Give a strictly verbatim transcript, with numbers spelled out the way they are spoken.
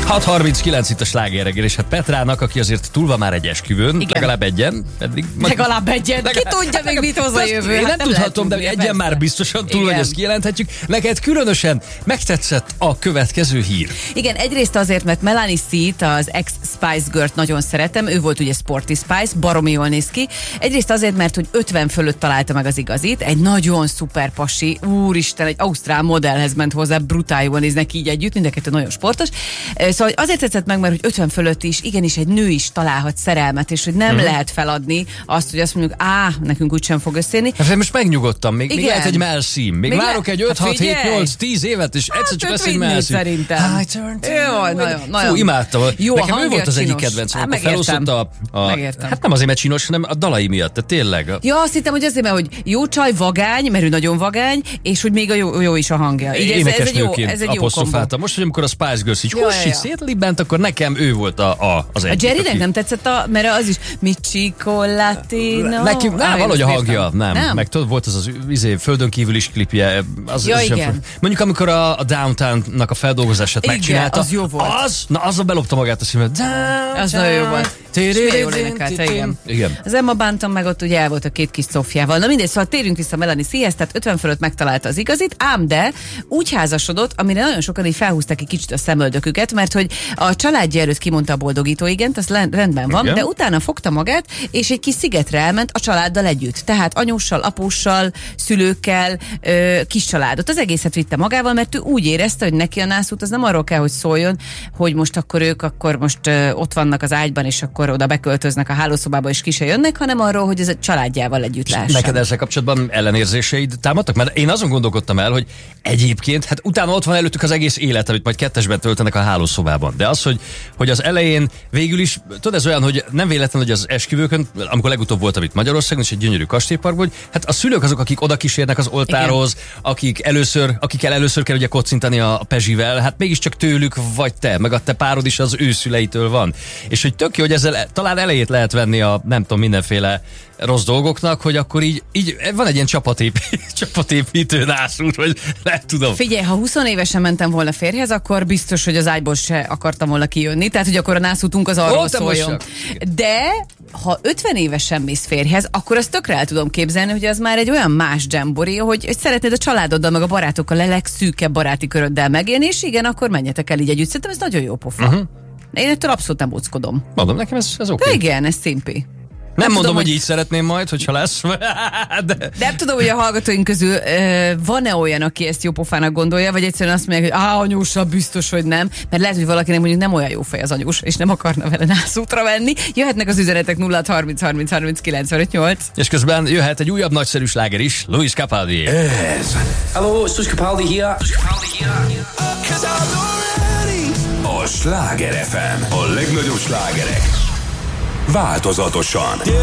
hat harminckilenc itt a Sláger reggel, és hát Petrának, aki azért túl van már egy esküvőn, igen. legalább egyen. Pedig legalább egyen. Legalább, ki tudja még mit hoz a jövő? Én nem, hát nem tudhatom, de egyen persze. Már biztosan túl, igen. Hogy ezt kijelenthetjük. Neked különösen megtetszett a következő hír. Igen, egyrészt azért, mert Melanie C-t, az ex-Spice Girl-t nagyon szeretem. Ő volt ugye Sporty Spice, baromi jól néz ki. Egyrészt azért, mert hogy ötven fölött találta meg az igazit. Egy nagyon szuper pasi, úristen, egy ausztrál modellhez ment hozzá, brutál jól néznek így együtt, mind a kettő nagyon sportos. Szóval azért tetszett meg, mert hogy ötven fölött is igenis egy nő is találhat szerelmet, és hogy nem uh-huh. lehet feladni azt, hogy azt mondjuk, á, nekünk úgysem fog összérni. Hát most megnyugodtam, még, még lehet egy melszím. Még, még várok egy öt hat hét nyolc tíz évet, és egyszer csak lesz egy melszím. Szerintem. Jó, nagyon, nagyon. Fú, imádtam. Jó, nekem ő volt az egyik kedvencem, amikor felosztott a, a hát nem azért, mert csinos, hanem a dalai miatt, de tényleg. Ja, azt hittem, hogy azért, mert hogy jó csaj, vagány, mert ő nagyon vagány, és hogy még a jó, jó is a hangja. Így ez, ez egy jó, ez egy jó kombó. Most, hogy amikor a Spice Girls így hussi szétlibbent, akkor nekem ő volt a, a, az egyik. A Jerrynek aki... nem tetszett, a, mert az is mi Cicolatino. Neki, nem, valahogy a hangja, nem. nem. Meg tudod, volt az az izé, földön kívül is klipje. Az, ja, az igen. Sem, mondjuk amikor a, a Downtown-nak a feldolgozását igen, megcsinálta. Az jó volt. Az, na azzal belopta magát a szívet. Az nagyon jó volt. És milyen jól énekelte, igen. igen. Az Emma Bunton meg ott ugye el volt a két kis Sofjával. Na mindegy, szóval térjünk vissza Melanie C-hez, tehát ötven fölött megtalálta az igazit, ám de úgy házasodott, amire nagyon sokan így felhúzták egy kicsit a szemöldöküket, mert hogy a családja előtt kimondta a boldogító igent, az rendben van, igen. De utána fogta magát, és egy kis szigetre elment a családdal együtt. Tehát anyóssal, apóssal, szülőkkel, ö, kis családot. Az egészet vitte magával, mert ő úgy érezte, hogy neki a nászút az nem arról kell, hogy szóljon, hogy most akkor ők akkor most ö, ott vannak az ágyban, és akkor oda beköltöznek a hálószobába, és ki se jönnek, hanem arról, hogy ez a családjával együtt lássam. Neked ezzel kapcsolatban ellenérzéseid támadtak? Mert én azon gondolkodtam el, hogy egyébként, hát utána ott van előttük az egész élet, amit majd kettesben töltenek a hálószobában. De az, hogy, hogy az elején végül is, tudod, ez olyan, hogy nem véletlen, hogy az esküvőkön, amikor legutóbb voltam itt Magyarországon, és egy gyönyörű kastélyparkban, hogy hát a szülők azok, akik oda kísérnek az oltárhoz, igen. akik először, akikkel először kell ugye kocintani a pezsivel, hát mégiscsak tőlük vagy te, meg a te párod is az ő szüleitől van. És hogy tök jó, hogy ezzel talán elejét lehet venni a nem tudom, mindenféle rossz dolgoknak, hogy akkor így, így van egy ilyen csapatép, csapatépítő nászút, vagy nem tudom. Figyelj, ha húsz évesen mentem volna férjhez, akkor biztos, hogy az ágyból se akartam volna kijönni, tehát hogy akkor a nászútunk az arról szóljon. De ha ötven évesen mész férjhez, akkor azt tökre el tudom képzelni, hogy az már egy olyan más dzsembori, hogy, hogy szeretnéd a családoddal, meg a barátokkal, a legszűkebb baráti köröddel megélni, és igen, akkor menjetek el így együtt. Szerintem ez nagyon jó pofa. Uh-huh. Én ettől abszolút nem óckodom. Mondom, nekem ez, ez oké. Okay. Igen, ez szimpi. Nem, nem mondom, tudom, hogy így szeretném majd, hogyha lesz. De nem tudom, hogy a hallgatóink közül uh, van-e olyan, aki ezt jó pofának gondolja, vagy egyszerűen azt mondják, hogy á, anyósa, biztos, hogy nem. Mert lehet, hogy valakinek mondjuk nem olyan jó fej az anyós, és nem akarna vele nászútra venni. Jöhetnek az üzenetek nulla hat harminc harminc harminc kilencvenöt nyolc. És közben jöhet egy újabb nagyszerű sláger is, Luis Capaldi. Ez. Hello, it's Luis Capaldi here. Luis Capaldi here. A Sláger ef em. A legnagyobb slágerek. Változatosan.